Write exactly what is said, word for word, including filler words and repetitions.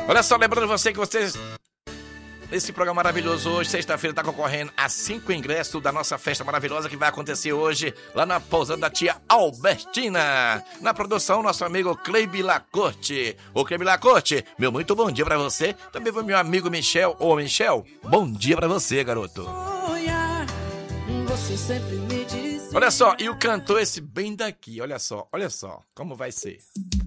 Olha só, lembrando você que vocês... Esse programa maravilhoso hoje, sexta-feira, está concorrendo a cinco ingressos da nossa festa maravilhosa que vai acontecer hoje lá na pousada da tia Albertina. Na produção, nosso amigo Cleibe Lacorte. Ô Cleibe Lacorte, meu muito bom dia pra você. Também foi meu amigo Michel. Ô Michel, bom dia pra você, garoto. Você sempre me disse... Olha só, e o cantor esse bem daqui, olha só, olha só como vai ser.